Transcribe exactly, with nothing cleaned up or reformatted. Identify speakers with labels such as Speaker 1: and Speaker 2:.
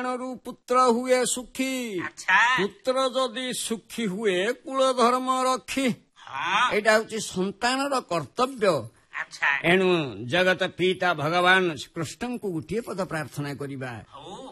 Speaker 1: ପୁତ୍ର ହୁଏ ସୁଖୀ, ପୁତ୍ର ଯଦି ସୁଖୀ ହୁଏ କୁଳ ଧର୍ମ ରଖି। ଏଇଟା ହଉଛି ସନ୍ତାନର କର୍ତ୍ତବ୍ୟ। ଏଣୁ ଜଗତ ପିତା ଭଗବାନ କୃଷ୍ଣଙ୍କୁ ଗୋଟିଏ ପଦ ପ୍ରାର୍ଥନା କରିବା,